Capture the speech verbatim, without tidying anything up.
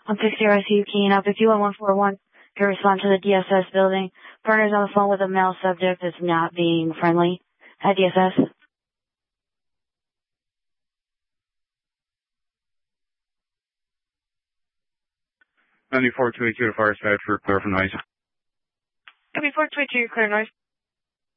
I'm six zero, I see you keying up. If you want one four one, you can respond to the D S S building. Burner's on the phone with a male subject that's not being friendly at D S S. ninety-four two eight two to fire side for clear for noise. ninety-four two eight two, clear noise.